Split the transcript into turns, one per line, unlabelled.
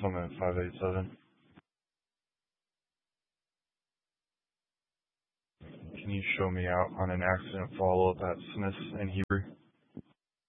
Summit 587. Can you show me out on an accident follow-up at Smith and Hebrew?